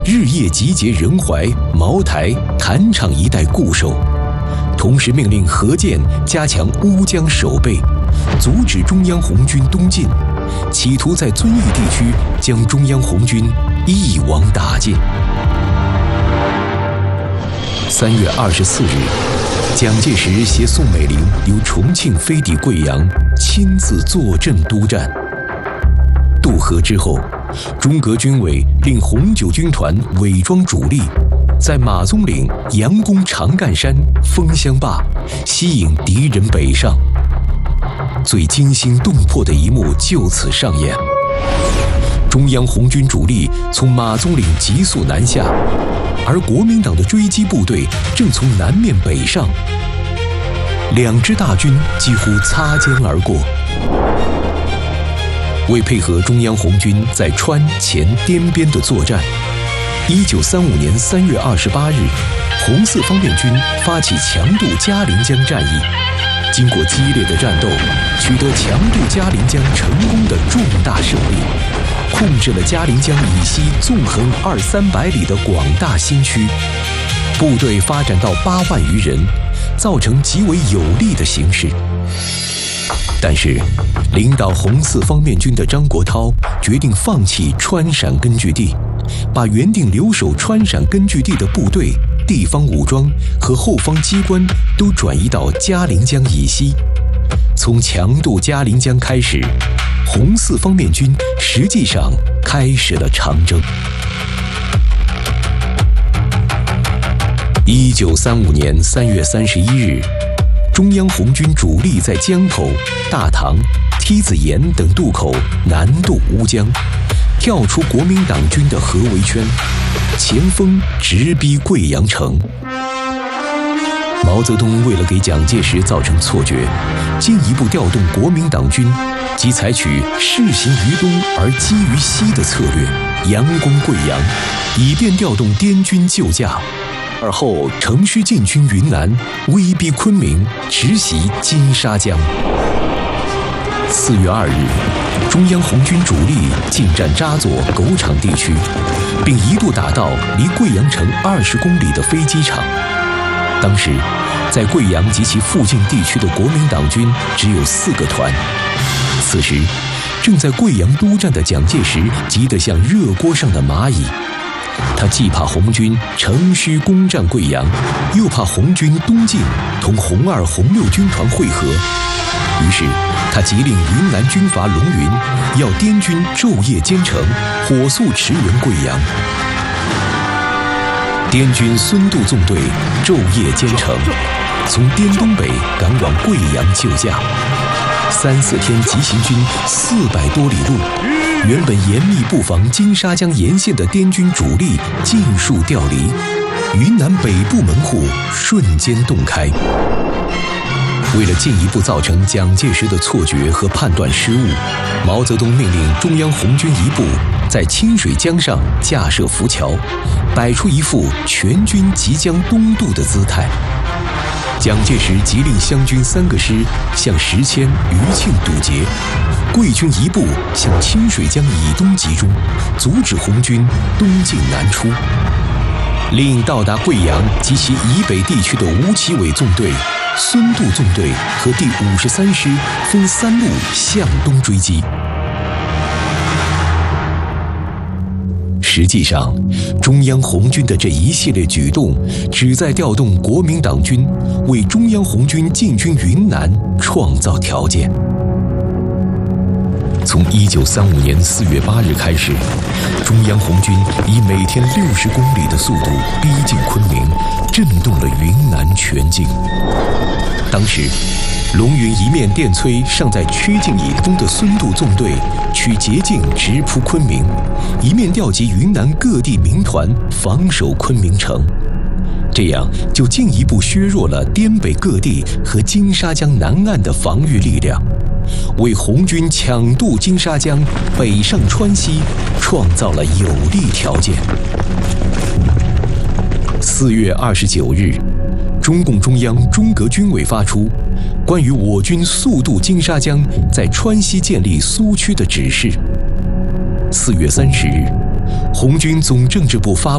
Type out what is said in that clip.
日夜集结仁怀、茅台、坛场一带固守，同时命令何健加强乌江守备，阻止中央红军东进，企图在遵义地区将中央红军一网打尽。3月24日，蒋介石携宋美龄由重庆飞抵贵阳，亲自坐镇督战。渡河之后，中革军委令红九军团伪装主力，在马宗岭佯攻长干山、枫香坝，吸引敌人北上。最惊心动魄的一幕就此上演。中央红军主力从马宗岭急速南下，而国民党的追击部队正从南面北上，两支大军几乎擦肩而过。为配合中央红军在川黔滇边的作战，1935年3月28日，红四方面军发起强渡嘉陵江战役。经过激烈的战斗，取得强渡嘉陵江成功的重大胜利，控制了嘉陵江以西纵横200-300里的广大新区，部队发展到8万余人，造成极为有利的形势。但是，领导红四方面军的张国焘决定放弃川陕根据地，把原定留守川陕根据地的部队、地方武装和后方机关都转移到嘉陵江以西。从强渡嘉陵江开始，红四方面军实际上开始了长征。1935年3月31日，中央红军主力在江口、大塘、梯子岩等渡口南渡乌江，跳出国民党军的合围圈，前锋直逼贵阳城。毛泽东为了给蒋介石造成错觉，进一步调动国民党军，即采取势行于东而击于西的策略，佯攻贵阳，以便调动滇军救驾。而后乘虚进军云南，威逼昆明，直袭金沙江。4月2日，中央红军主力进占扎左、狗场地区，并一度打到离贵阳城20公里的飞机场。当时，在贵阳及其附近地区的国民党军只有4个团。此时，正在贵阳督战的蒋介石急得像热锅上的蚂蚁。他既怕红军乘虚攻占贵阳，又怕红军东进同红2、红6军团会合，于是他急令云南军阀龙云要滇军昼夜兼程，火速驰援贵阳。滇军孙渡纵队昼夜兼程，从滇东北赶往贵阳救驾。3、4天急行军400多里路，原本严密布防金沙江沿线的滇军主力尽数调离，云南北部门户瞬间洞开。为了进一步造成蒋介石的错觉和判断失误，毛泽东命令中央红军一部在清水江上架设浮桥，摆出一副全军即将东渡的姿态。蒋介石急令湘军3个师向石阡、余庆堵截，贵军一部向清水江以东集中，阻止红军东进南出。另到达贵阳及其以北地区的吴奇伟纵队、孙渡纵队和第53师分3路向东追击。实际上，中央红军的这一系列举动，旨在调动国民党军，为中央红军进军云南创造条件。从1935年4月8日开始，中央红军以每天60公里的速度逼近昆明，震动了云南全境。当时，龙云一面电催尚在曲靖以东的孙渡纵队取捷径直扑昆明，一面调集云南各地民团防守昆明城。这样就进一步削弱了滇北各地和金沙江南岸的防御力量，为红军抢渡金沙江、北上川西创造了有利条件。4月29日，中共中央中革军委发出关于我军速渡金沙江在川西建立苏区的指示。4月30日，红军总政治部发